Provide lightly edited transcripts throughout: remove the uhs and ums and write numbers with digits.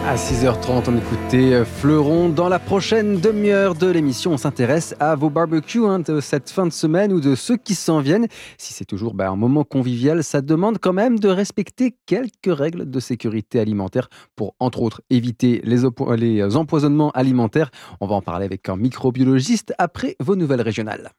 À 6h30, on écoutait Fleuron. Dans la prochaine demi-heure de l'émission, on s'intéresse à vos barbecues de cette fin de semaine ou de ceux qui s'en viennent. Si c'est toujours un moment convivial, ça demande quand même de respecter quelques règles de sécurité alimentaire pour, entre autres, éviter les empoisonnements alimentaires. On va en parler avec un microbiologiste après vos nouvelles régionales.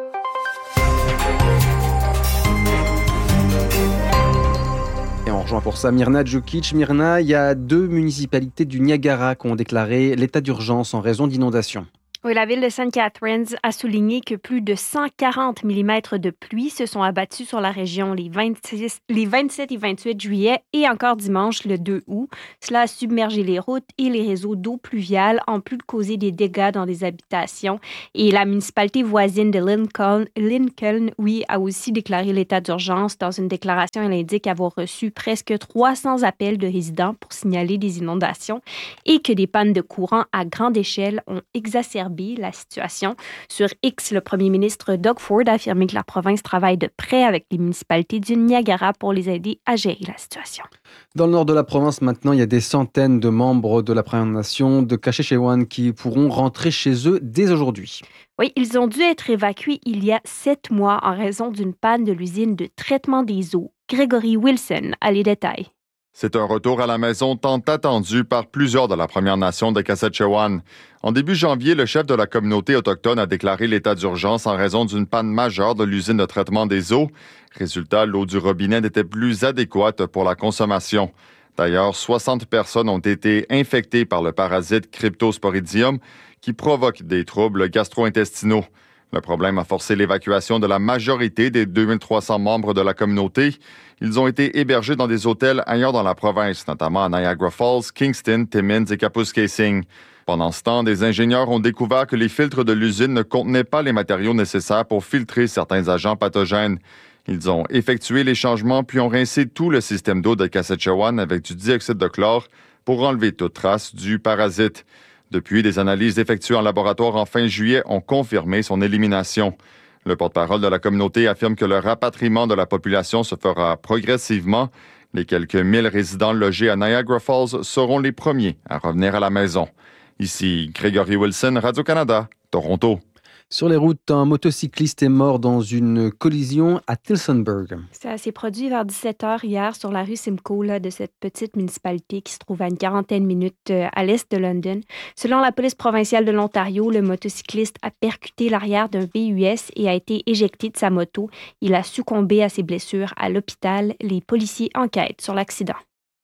Et on rejoint pour ça Myrna Djukic. Myrna, il y a 2 municipalités du Niagara qui ont déclaré l'état d'urgence en raison d'inondations. Oui, la ville de St. Catharines a souligné que plus de 140 mm de pluie se sont abattus sur la région les 27 et 28 juillet et encore dimanche, le 2 août. Cela a submergé les routes et les réseaux d'eau pluviale, en plus de causer des dégâts dans des habitations. Et la municipalité voisine de Lincoln, a aussi déclaré l'état d'urgence. Dans une déclaration, elle indique avoir reçu presque 300 appels de résidents pour signaler des inondations et que des pannes de courant à grande échelle ont exacerbé la situation. Sur X, le premier ministre Doug Ford a affirmé que la province travaille de près avec les municipalités du Niagara pour les aider à gérer la situation. Dans le nord de la province, maintenant, il y a des centaines de membres de la Première Nation de Kashechewan qui pourront rentrer chez eux dès aujourd'hui. Oui, ils ont dû être évacués il y a 7 mois en raison d'une panne de l'usine de traitement des eaux. Gregory Wilson a les détails. C'est un retour à la maison tant attendu par plusieurs de la Première Nation de Kashechewan. En début janvier, le chef de la communauté autochtone a déclaré l'état d'urgence en raison d'une panne majeure de l'usine de traitement des eaux. Résultat, l'eau du robinet n'était plus adéquate pour la consommation. D'ailleurs, 60 personnes ont été infectées par le parasite Cryptosporidium qui provoque des troubles gastro-intestinaux. Le problème a forcé l'évacuation de la majorité des 2300 membres de la communauté. Ils ont été hébergés dans des hôtels ailleurs dans la province, notamment à Niagara Falls, Kingston, Timmins et Kapuskasing. Pendant ce temps, des ingénieurs ont découvert que les filtres de l'usine ne contenaient pas les matériaux nécessaires pour filtrer certains agents pathogènes. Ils ont effectué les changements puis ont rincé tout le système d'eau de Kashechewan avec du dioxyde de chlore pour enlever toute trace du parasite. Depuis, des analyses effectuées en laboratoire en fin juillet ont confirmé son élimination. Le porte-parole de la communauté affirme que le rapatriement de la population se fera progressivement. Les quelques 1000 résidents logés à Niagara Falls seront les premiers à revenir à la maison. Ici Gregory Wilson, Radio-Canada, Toronto. Sur les routes, un motocycliste est mort dans une collision à Tillsonburg. Ça s'est produit vers 17h hier sur la rue Simcoe de cette petite municipalité qui se trouve à une quarantaine de minutes à l'est de London. Selon la police provinciale de l'Ontario, le motocycliste a percuté l'arrière d'un VUS et a été éjecté de sa moto. Il a succombé à ses blessures à l'hôpital. Les policiers enquêtent sur l'accident.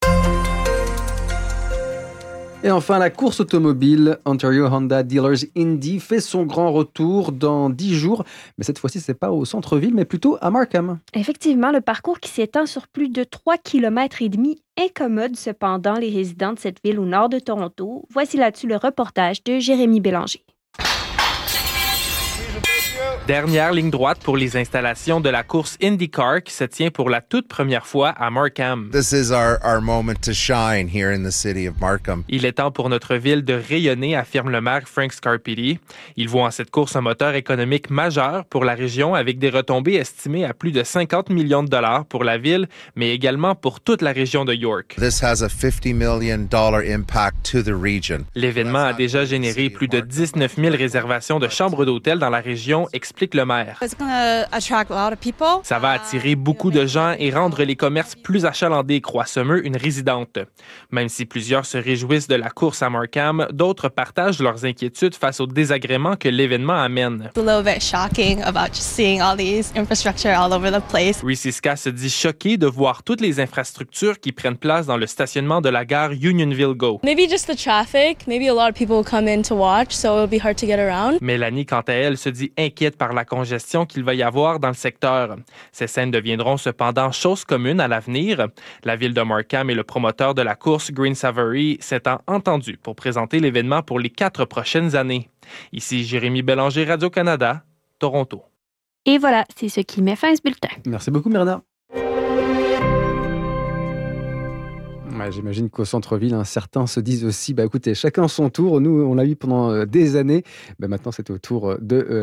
Et enfin, la course automobile Ontario Honda Dealers Indy fait son grand retour dans 10 jours. Mais cette fois-ci, ce n'est pas au centre-ville, mais plutôt à Markham. Effectivement, le parcours qui s'étend sur plus de 3,5 km incommode cependant les résidents de cette ville au nord de Toronto. Voici là-dessus le reportage de Jérémy Bélanger. Dernière ligne droite pour les installations de la course IndyCar qui se tient pour la toute première fois à Markham. This is our moment to shine here in the city of Markham. Il est temps pour notre ville de rayonner, affirme le maire Frank Scarpitti. Il voit en cette course un moteur économique majeur pour la région avec des retombées estimées à plus de 50 millions de dollars pour la ville, mais également pour toute la région de York. This has a $50 million impact to the region. L'événement a déjà généré plus de 19 000 réservations de chambres d'hôtel dans la région, explique le maire. Ça va attirer beaucoup de gens et rendre les commerces plus achalandés, croit Summer, une résidente. Même si plusieurs se réjouissent de la course à Markham, d'autres partagent leurs inquiétudes face aux désagréments que l'événement amène. Reese Ska se dit choquée de voir toutes les infrastructures qui prennent place dans le stationnement de la gare Unionville Go. Mélanie, quant à elle, se dit inquiète par la congestion qu'il va y avoir dans le secteur. Ces scènes deviendront cependant chose commune à l'avenir. La ville de Markham et le promoteur de la course, Green Savory, s'étant entendus pour présenter l'événement pour les 4 prochaines années. Ici Jérémy Bélanger, Radio-Canada, Toronto. Et voilà, c'est ce qui met fin à ce bulletin. Merci beaucoup, Myrna. Ouais, j'imagine qu'au centre-ville, certains se disent aussi, écoutez, chacun son tour. Nous, on l'a eu pendant des années. Maintenant, c'est au tour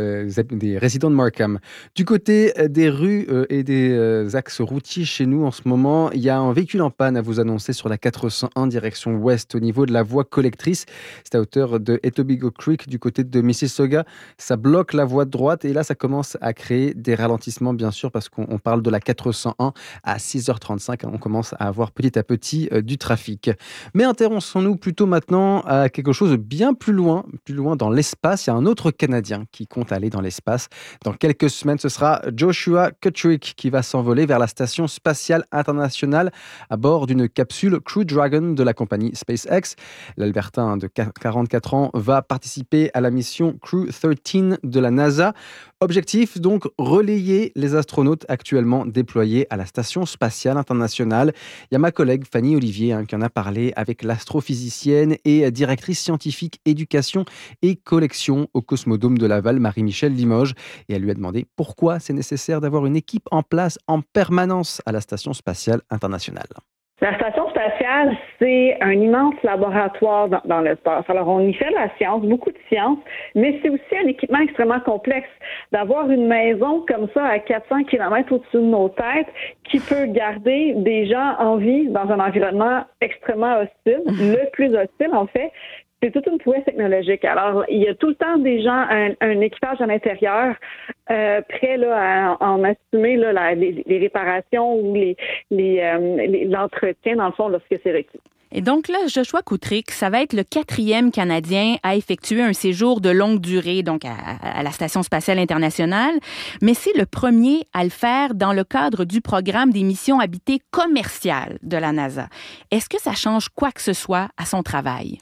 des résidents de Markham. Du côté des rues et des axes routiers chez nous, en ce moment, il y a un véhicule en panne à vous annoncer sur la 401 direction ouest au niveau de la voie collectrice. C'est à hauteur de Etobicoke Creek du côté de Mississauga. Ça bloque la voie de droite et là, ça commence à créer des ralentissements, bien sûr, parce qu'on parle de la 401 à 6h35. On commence à avoir petit à petit du trafic. Mais intéressons-nous plutôt maintenant à quelque chose de bien plus loin dans l'espace. Il y a un autre Canadien qui compte aller dans l'espace. Dans quelques semaines, ce sera Joshua Kutrick qui va s'envoler vers la Station spatiale internationale à bord d'une capsule Crew Dragon de la compagnie SpaceX. L'Albertain de 44 ans va participer à la mission Crew 13 de la NASA. Objectif donc, relayer les astronautes actuellement déployés à la Station spatiale internationale. Il y a ma collègue Fanny Olivier qui en a parlé avec l'astrophysicienne et directrice scientifique éducation et collection au Cosmodome de Laval, Marie-Michèle Limoges. Et elle lui a demandé pourquoi c'est nécessaire d'avoir une équipe en place en permanence à la Station spatiale internationale. La station spatiale, c'est un immense laboratoire dans l'espace. Alors, on y fait la science, beaucoup de science, mais c'est aussi un équipement extrêmement complexe. D'avoir une maison comme ça à 400 km au-dessus de nos têtes qui peut garder des gens en vie dans un environnement extrêmement hostile, le plus hostile en fait, c'est toute une prouesse technologique. Alors, il y a tout le temps des gens, un équipage à l'intérieur, prêt là, à en assumer là, les réparations ou l'entretien, dans le fond, lorsque c'est requis. Et donc là, Joshua Kutrick, ça va être le 4e Canadien à effectuer un séjour de longue durée, donc à la Station spatiale internationale, mais c'est le premier à le faire dans le cadre du programme des missions habitées commerciales de la NASA. Est-ce que ça change quoi que ce soit à son travail?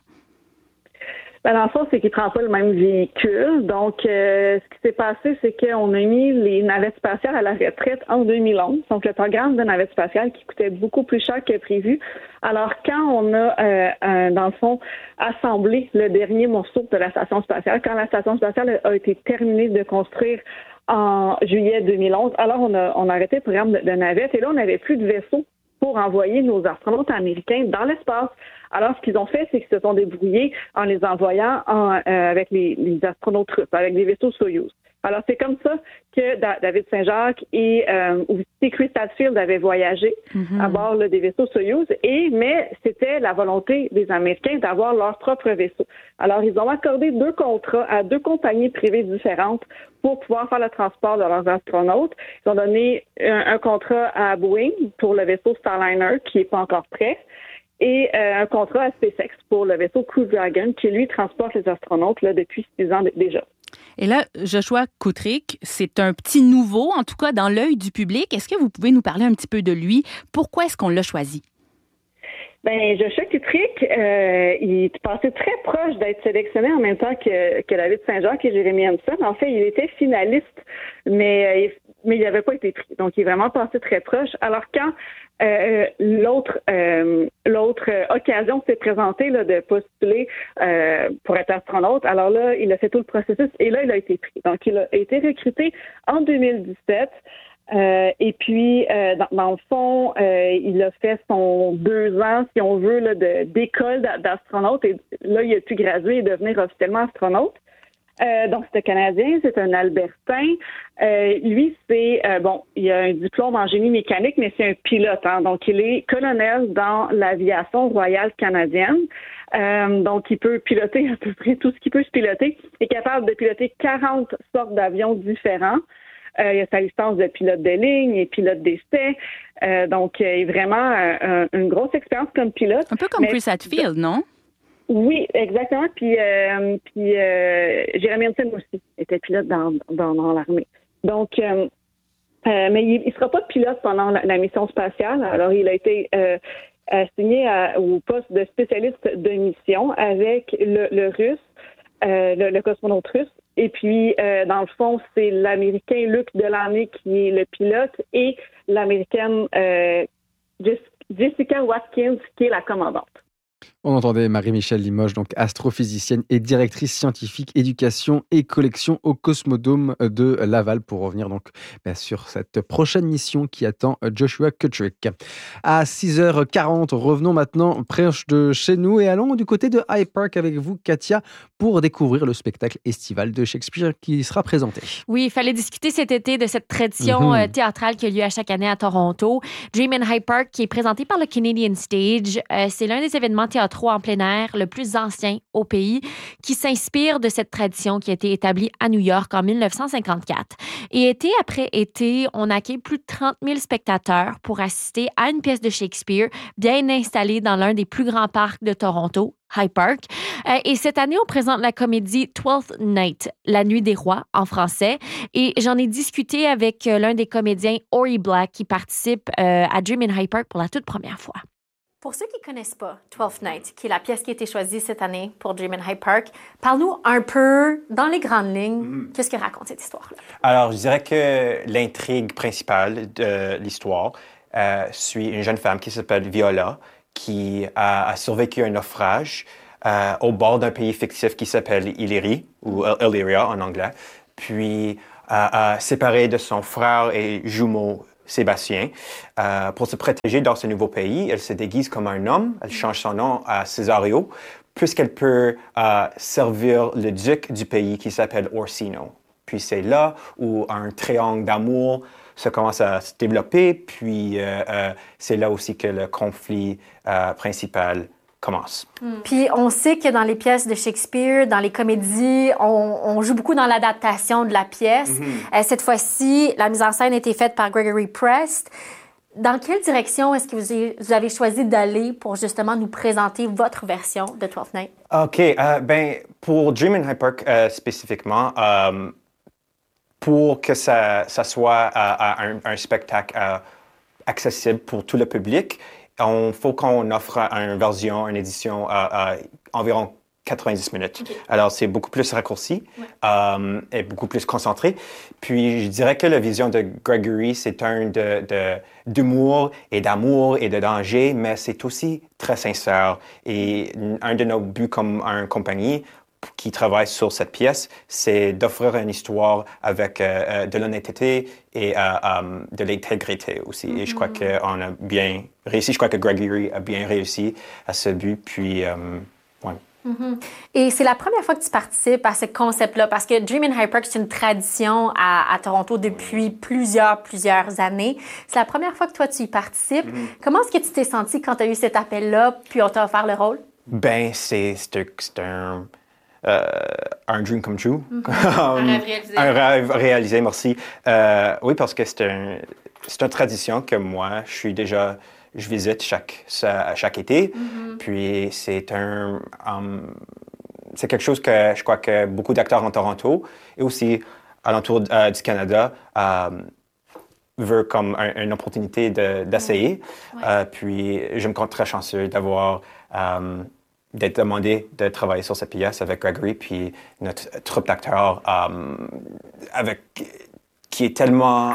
Dans le fond, c'est qu'il ne prend pas le même véhicule. Donc, ce qui s'est passé, c'est qu'on a mis les navettes spatiales à la retraite en 2011. Donc, le programme de navettes spatiales qui coûtait beaucoup plus cher que prévu. Alors, quand on a, dans le fond, assemblé le dernier morceau de la station spatiale, quand la station spatiale a été terminée de construire en juillet 2011, alors on a arrêté le programme de navettes. Et là, on n'avait plus de vaisseaux pour envoyer nos astronautes américains dans l'espace. Alors, ce qu'ils ont fait, c'est qu'ils se sont débrouillés en les envoyant avec les astronautes russes, avec des vaisseaux Soyouz. Alors, c'est comme ça que David Saint-Jacques et aussi Chris Hadfield avaient voyagé à bord des vaisseaux Soyouz. Mais c'était la volonté des Américains d'avoir leur propre vaisseau. Alors, ils ont accordé 2 contrats à 2 compagnies privées différentes pour pouvoir faire le transport de leurs astronautes. Ils ont donné un contrat à Boeing pour le vaisseau Starliner, qui n'est pas encore prêt, et un contrat à SpaceX pour le vaisseau Crew Dragon, qui, lui, transporte les astronautes là, depuis 6 ans déjà. Et là, Joshua Kutrick, c'est un petit nouveau, en tout cas dans l'œil du public. Est-ce que vous pouvez nous parler un petit peu de lui? Pourquoi est-ce qu'on l'a choisi? Joshua Kutrick, il est passé très proche d'être sélectionné en même temps que David Saint-Jacques et Jeremy Hansen. En fait, il était finaliste, mais il n'avait pas été pris. Donc, il est vraiment passé très proche. Alors, quand l'autre occasion s'est présentée là, de postuler pour être astronaute, alors là, il a fait tout le processus et là, il a été pris. Donc, il a été recruté en 2017. Et puis, dans le fond, il a fait son 2 ans, si on veut, là, d'école d'astronaute. Et là, il a pu graduer et devenir officiellement astronaute. Donc, c'est un Canadien, c'est un Albertain. Lui, il a un diplôme en génie mécanique, mais c'est un pilote. Donc, il est colonel dans l'aviation royale canadienne. Donc, il peut piloter à peu près tout ce qui peut se piloter. Il est capable de piloter 40 sortes d'avions différents. Il a sa licence de pilote de ligne et pilote d'essai. Donc, il est vraiment une grosse expérience comme pilote. Un peu comme Chris Hadfield, non? Oui, exactement. Puis Jeremy Hansen aussi était pilote dans l'armée. Donc, mais il sera pas pilote pendant la mission spatiale. Alors, il a été assigné au poste de spécialiste de mission avec le russe, le cosmonaute russe. Et puis, dans le fond, c'est l'Américain Luc Delaney qui est le pilote et l'Américaine Jessica Watkins qui est la commandante. On entendait Marie-Michèle Limoges, donc astrophysicienne et directrice scientifique éducation et collection au Cosmodome de Laval, pour revenir donc sur cette prochaine mission qui attend Joshua Kutrick. À 6h40, revenons maintenant près de chez nous et allons du côté de Hyde Park avec vous, Katia, pour découvrir le spectacle estival de Shakespeare qui sera présenté. Oui, il fallait discuter cet été de cette tradition théâtrale qui a lieu à chaque année à Toronto. Dream in Hyde Park, qui est présenté par le Canadian Stage, c'est l'un des événements théâtraux en plein air le plus ancien au pays, qui s'inspire de cette tradition qui a été établie à New York en 1954. Et été après été, on accueille plus de 30 000 spectateurs pour assister à une pièce de Shakespeare bien installée dans l'un des plus grands parcs de Toronto, Hyde Park. Et cette année, on présente la comédie Twelfth Night, La Nuit des Rois en français. Et j'en ai discuté avec l'un des comédiens, Ori Black, qui participe à Dream in Hyde Park pour la toute première fois. Pour ceux qui ne connaissent pas Twelfth Night, qui est la pièce qui a été choisie cette année pour Dream in Hyde Park, parle-nous un peu, dans les grandes lignes, qu'est-ce que raconte cette histoire-là? Alors, je dirais que l'intrigue principale de l'histoire suit une jeune femme qui s'appelle Viola, qui a survécu à un naufrage au bord d'un pays fictif qui s'appelle Illyrie, ou Illyria en anglais, puis séparée de son frère et jumeau Sébastien. Pour se protéger dans ce nouveau pays, elle se déguise comme un homme, elle change son nom à Cesario, puisqu'elle peut servir le duc du pays qui s'appelle Orsino. Puis c'est là où un triangle d'amour ça commence à se développer, puis c'est là aussi que le conflit principal commence. Puis on sait que dans les pièces de Shakespeare, dans les comédies, on joue beaucoup dans l'adaptation de la pièce. Cette fois-ci, la mise en scène a été faite par Gregory Prest. Dans quelle direction est-ce que vous avez choisi d'aller pour justement nous présenter votre version de Twelfth Night? OK. Pour Dream in Hyde Park spécifiquement, pour que ça soit un spectacle accessible pour tout le public, il faut qu'on offre une édition environ 90 minutes. Okay. Alors, c'est beaucoup plus raccourci et beaucoup plus concentré. Puis, je dirais que la vision de Gregory, c'est d'humour et d'amour et de danger, mais c'est aussi très sincère. Et un de nos buts comme une compagnie qui travaille sur cette pièce, c'est d'offrir une histoire avec de l'honnêteté et de l'intégrité aussi. Et je crois qu'on a bien réussi. Je crois que Gregory a bien réussi à ce but. Puis, ouais. Et c'est la première fois que tu participes à ce concept-là, parce que Dream in Hyde Park, c'est une tradition à Toronto depuis plusieurs années. C'est la première fois que toi, tu y participes. Comment est-ce que tu t'es senti quand tu as eu cet appel-là, puis on t'a offert le rôle? Ben, c'est un dream come true. Un rêve réalisé. Un rêve réalisé, merci. Oui, parce que c'est une tradition que moi, je visite chaque été. Puis c'est quelque chose que je crois que beaucoup d'acteurs en Toronto et aussi alentour du Canada veulent comme une opportunité d'essayer. Puis je me compte très chanceux d'être demandé de travailler sur cette pièce avec Gregory, puis notre troupe d'acteurs qui est tellement...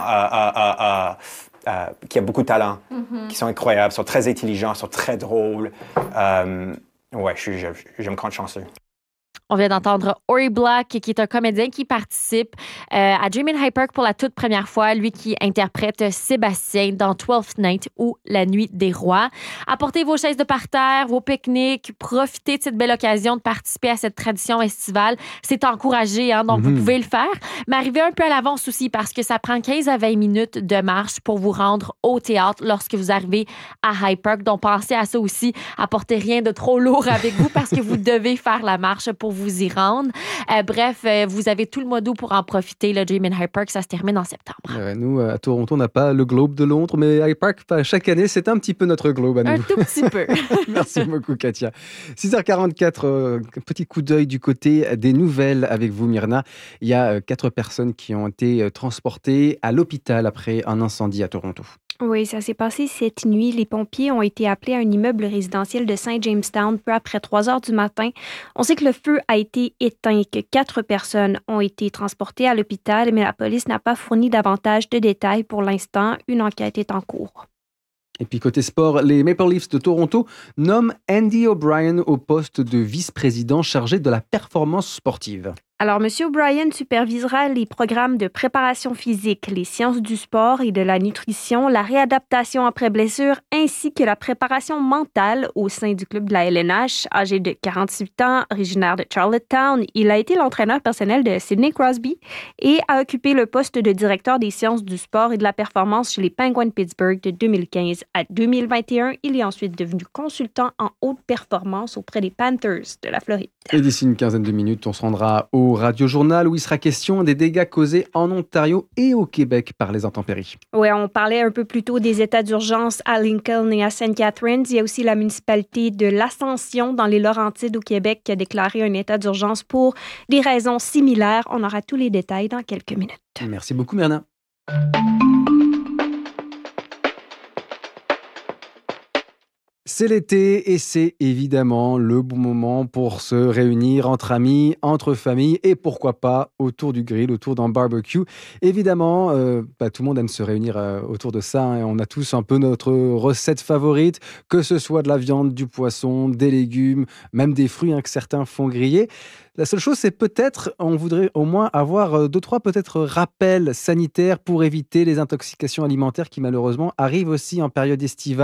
qui a beaucoup de talent, qui sont incroyables, sont très intelligents, sont très drôles. Ouais, je me compte chanceux. On vient d'entendre Ori Black, qui est un comédien qui participe à Dream in Hyde Park pour la toute première fois, lui qui interprète Sébastien dans Twelfth Night ou La Nuit des Rois. Apportez vos chaises de parterre, vos pique-niques, profitez de cette belle occasion de participer à cette tradition estivale. C'est encouragé, donc vous pouvez le faire. Mais arrivez un peu à l'avance aussi, parce que ça prend 15 à 20 minutes de marche pour vous rendre au théâtre lorsque vous arrivez à Hyde Park. Donc pensez à ça aussi. Apportez rien de trop lourd avec vous, parce que vous devez faire la marche pour vous y rendre. Bref, vous avez tout le mois d'août pour en profiter. Le Dream in Hyde Park, ça se termine en septembre. Nous, à Toronto, on n'a pas le Globe de Londres, mais Hyde Park, chaque année, c'est un petit peu notre Globe à nous. Un tout petit peu. Merci beaucoup, Katia. 6h44, petit coup d'œil du côté des nouvelles avec vous, Myrna. Il y a 4 personnes qui ont été transportées à l'hôpital après un incendie à Toronto. Oui, ça s'est passé cette nuit. Les pompiers ont été appelés à un immeuble résidentiel de Saint Jamestown peu après 3 heures du matin. On sait que le feu a été éteint et que 4 personnes ont été transportées à l'hôpital, mais la police n'a pas fourni davantage de détails pour l'instant. Une enquête est en cours. Et puis côté sport, les Maple Leafs de Toronto nomment Andy O'Brien au poste de vice-président chargé de la performance sportive. Alors, M. O'Brien supervisera les programmes de préparation physique, les sciences du sport et de la nutrition, la réadaptation après blessure, ainsi que la préparation mentale au sein du club de la LNH. Âgé de 48 ans, originaire de Charlottetown, il a été l'entraîneur personnel de Sidney Crosby et a occupé le poste de directeur des sciences du sport et de la performance chez les Penguins de Pittsburgh de 2015 à 2021. Il est ensuite devenu consultant en haute performance auprès des Panthers de la Floride. Et d'ici une quinzaine de minutes, on se rendra au Radio-Journal où il sera question des dégâts causés en Ontario et au Québec par les intempéries. Oui, on parlait un peu plus tôt des états d'urgence à Lincoln et à St. Catharines. Il y a aussi la municipalité de l'Ascension dans les Laurentides au Québec qui a déclaré un état d'urgence pour des raisons similaires. On aura tous les détails dans quelques minutes. Merci beaucoup, Myrna. C'est l'été et c'est évidemment le bon moment pour se réunir entre amis, entre familles et pourquoi pas autour du grill, autour d'un barbecue. Évidemment, tout le monde aime se réunir autour de ça. On a tous un peu notre recette favorite, que ce soit de la viande, du poisson, des légumes, même des fruits que certains font griller. La seule chose, c'est peut-être, on voudrait au moins avoir 2-3 peut-être rappels sanitaires pour éviter les intoxications alimentaires qui malheureusement arrivent aussi en période estivale.